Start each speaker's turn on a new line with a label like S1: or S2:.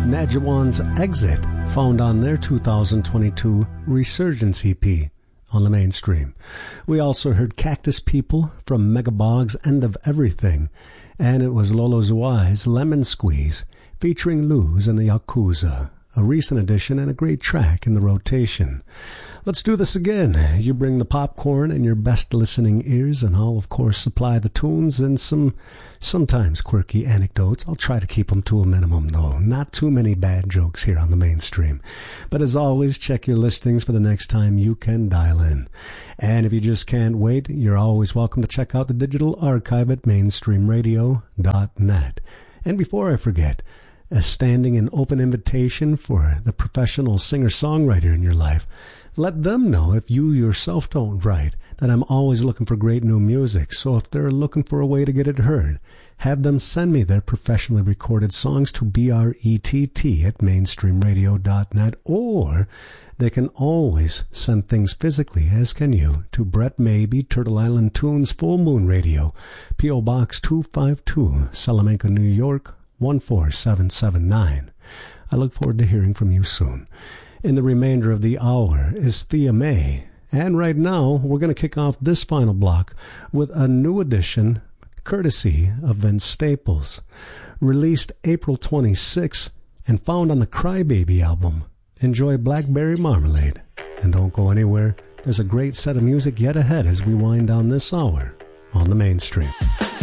S1: Nadjawan's Exit, found on their 2022 Resurgence EP on the Mainstream. We also heard Cactus People from Megabog's End of Everything, and it was Lolo Zouai's Lemon Squeeze featuring Luz and the Yakuza, a recent addition and a great track in the rotation. Let's do this again. You bring the popcorn and your best listening ears, and I'll, of course, supply the tunes and some sometimes quirky anecdotes. I'll try to keep them to a minimum, though. Not too many bad jokes here on the Mainstream. But as always, check your listings for the next time you can dial in. And if you just can't wait, you're always welcome to check out the digital archive at mainstreamradio.net. And before I forget, a standing and open invitation for the professional singer-songwriter in your life. Let them know, if you yourself don't write, that I'm always looking for great new music. So if they're looking for a way to get it heard, have them send me their professionally recorded songs to brett@mainstreamradio.net, or they can always send things physically, as can you, to Brett Maybe, Turtle Island Tunes, Full Moon Radio, P.O. Box 252, Salamanca, New York, 14779. I look forward to hearing from you soon. In the remainder of the hour is Thea May. And right now, we're going to kick off this final block with a new edition, courtesy of Vince Staples, released April 26 and found on the Crybaby album. Enjoy Blackberry Marmalade. And don't go anywhere. There's a great set of music yet ahead as we wind down this hour on the Mainstream.